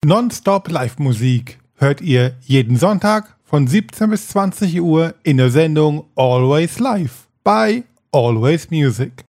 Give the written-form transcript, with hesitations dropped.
Nonstop Live-Musik hört ihr jeden Sonntag von 17 bis 20 Uhr in der Sendung Always Live bei Always Music.